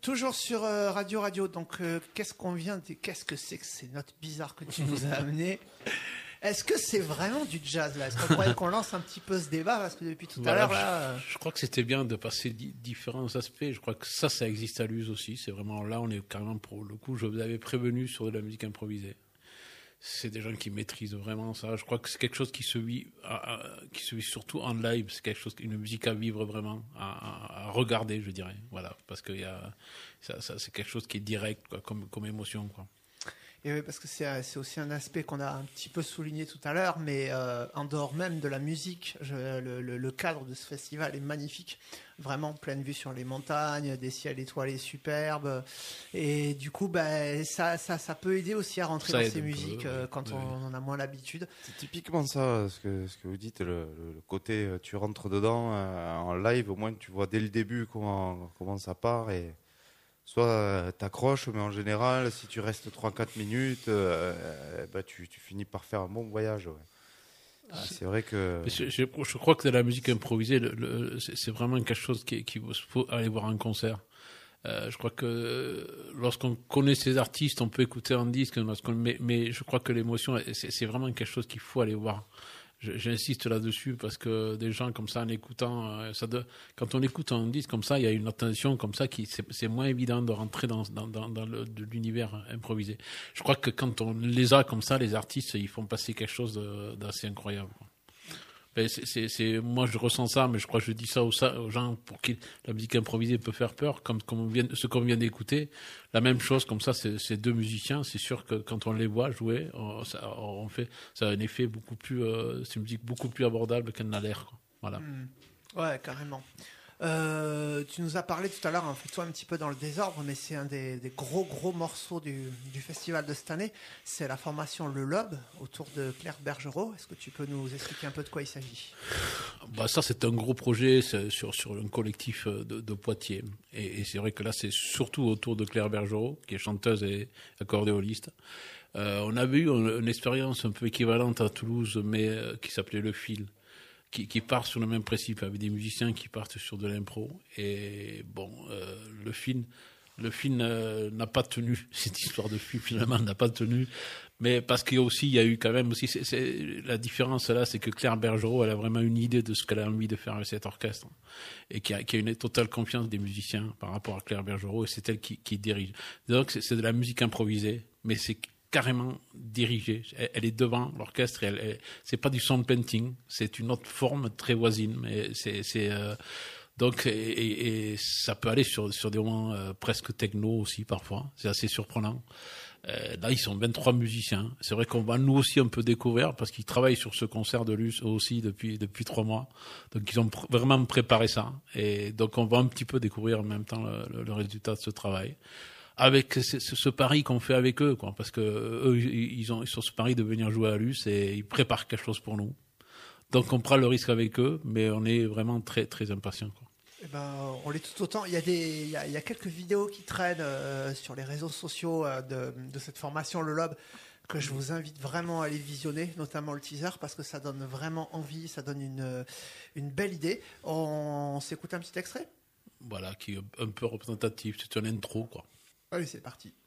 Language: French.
Toujours sur Radio. Donc, qu'est-ce que c'est que ces notes bizarres que tu nous as amenées? Est-ce que c'est vraiment du jazz là? Est-ce qu'on pourrait qu'on lance un petit peu ce débat parce que depuis tout à l'heure là. Je crois que c'était bien de passer différents aspects. Je crois que ça existe à l'US aussi. C'est vraiment là, on est carrément pour le coup. Je vous avais prévenu sur de la musique improvisée. C'est des gens qui maîtrisent vraiment ça. Je crois que c'est quelque chose qui se vit surtout en live. C'est quelque chose, une musique à vivre vraiment, à regarder, je dirais. Voilà, parce que ça, c'est quelque chose qui est direct, quoi, comme émotion, quoi. Et oui, parce que c'est aussi un aspect qu'on a un petit peu souligné tout à l'heure, mais en dehors même de la musique, le cadre de ce festival est magnifique. Vraiment pleine vue sur les montagnes, des ciels étoilés superbes. Et du coup, ça peut aider aussi à rentrer dans ces musiques quand on en a moins l'habitude. C'est typiquement ça, ce que vous dites, le côté tu rentres dedans en live, au moins tu vois dès le début comment ça part et soit t'accroches, mais en général, si tu restes 3-4 minutes, tu finis par faire un bon voyage. Ouais. C'est vrai que... Je crois que de la musique improvisée, c'est vraiment quelque chose qu'il faut aller voir en concert. Je crois que lorsqu'on connaît ces artistes, on peut écouter en disque, mais je crois que l'émotion, c'est vraiment quelque chose qu'il faut aller voir. J'insiste là-dessus parce que des gens comme ça, en écoutant, quand on écoute un disque comme ça, il y a une attention comme ça c'est moins évident de rentrer dans de l'univers improvisé. Je crois que quand on les a comme ça, les artistes, ils font passer quelque chose d'assez incroyable. Moi je ressens ça, mais je crois que je dis ça aux gens pour qui la musique improvisée peut faire peur, comme ce qu'on vient d'écouter. La même chose comme ça, ces deux musiciens, c'est sûr que quand on les voit jouer, ça a un effet beaucoup plus, c'est une musique beaucoup plus abordable qu'elle n'a l'air, quoi. Voilà. Ouais, carrément. Tu nous as parlé tout à l'heure, fais-toi un petit peu dans le désordre, mais c'est un des gros morceaux du festival de cette année. C'est la formation Le Lobe autour de Claire Bergerot. Est-ce que tu peux nous expliquer un peu de quoi il s'agit? Ça, c'est un gros projet sur un collectif de Poitiers. Et c'est vrai que là, c'est surtout autour de Claire Bergerot, qui est chanteuse et accordéoniste. On avait eu une expérience un peu équivalente à Toulouse, mais qui s'appelait Le Fil. Qui part sur le même principe, avec des musiciens qui partent sur de l'impro. Et le film n'a pas tenu, cette histoire de film finalement n'a pas tenu, mais parce qu'il y a eu quand même aussi, la différence là, c'est que Claire Bergerot, elle a vraiment une idée de ce qu'elle a envie de faire avec cet orchestre, et qui a une totale confiance des musiciens par rapport à Claire Bergerot, et c'est elle qui dirige. Donc c'est de la musique improvisée, mais c'est carrément dirigée. Elle est devant l'orchestre. C'est pas du sound painting, c'est une autre forme très voisine, mais donc ça peut aller sur des moments presque techno aussi parfois. C'est assez surprenant. Là, ils sont 23 musiciens. C'est vrai qu'on va nous aussi un peu découvrir parce qu'ils travaillent sur ce concert de Luce aussi depuis 3 mois. Donc ils ont vraiment préparé ça, et donc on va un petit peu découvrir en même temps le résultat de ce travail. Avec ce pari qu'on fait avec eux, quoi, parce que eux, ils sont sur ce pari de venir jouer à Luce et ils préparent quelque chose pour nous. Donc on prend le risque avec eux, mais on est vraiment très très impatients, quoi. On l'est tout autant. Il y a quelques vidéos qui traînent sur les réseaux sociaux de cette formation Le Lobe que je vous invite vraiment à aller visionner, notamment le teaser, parce que ça donne vraiment envie, ça donne une belle idée. On s'écoute un petit extrait ? Voilà, qui est un peu représentatif. C'est une intro, quoi. Allez, c'est parti.